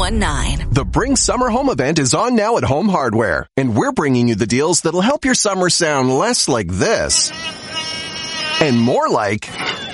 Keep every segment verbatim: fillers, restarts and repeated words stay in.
one nine. The Bring Summer Home event is on now at Home Hardware, and we're bringing you the deals that'll help your summer sound less like this and more like...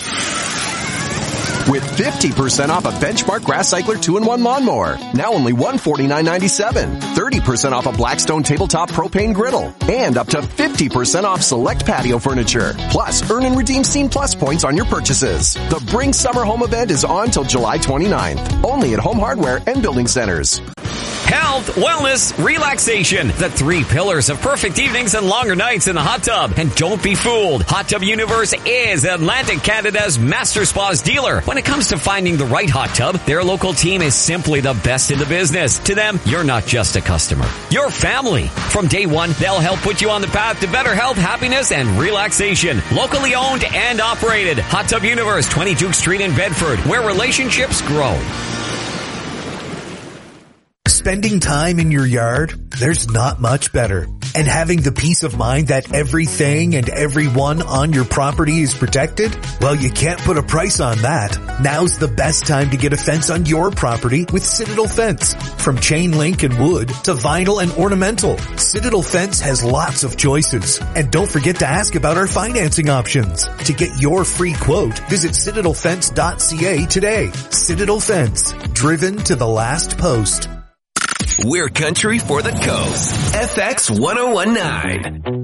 With fifty percent off a Benchmark Grass Cycler two in one lawnmower. Now only one hundred forty-nine ninety-seven. thirty percent off a Blackstone tabletop propane griddle. And up to fifty percent off select patio furniture. Plus, earn and redeem Scene Plus points on your purchases. The Bring Summer Home event is on till July twenty-ninth. Only at Home Hardware and Building Centers. Health, wellness, relaxation. The three pillars of perfect evenings and longer nights in the hot tub. And don't be fooled. Hot Tub Universe is Atlantic Canada's master spas dealer. When it comes to finding the right hot tub, their local team is simply the best in the business. To them, you're not just a customer. You're family. From day one, they'll help put you on the path to better health, happiness, and relaxation. Locally owned and operated. Hot Tub Universe, twenty Duke Street in Bedford, where relationships grow. Spending time in your yard, there's not much better. And having the peace of mind that everything and everyone on your property is protected? Well, you can't put a price on that. Now's the best time to get a fence on your property with Citadel Fence. From chain link and wood to vinyl and ornamental, Citadel Fence has lots of choices. And don't forget to ask about our financing options. To get your free quote, visit citadel fence dot c a today. Citadel Fence, driven to the last post. We're country for the coast. F X one oh one nine.